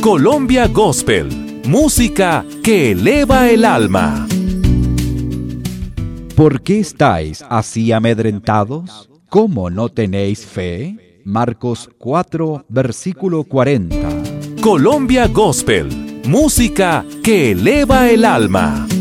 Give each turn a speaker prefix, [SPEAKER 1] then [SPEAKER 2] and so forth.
[SPEAKER 1] Colombia Gospel, música que eleva el alma.
[SPEAKER 2] ¿Por qué estáis así amedrentados? ¿Cómo no tenéis fe? Marcos 4, versículo 40.
[SPEAKER 1] Colombia Gospel, música que eleva el alma.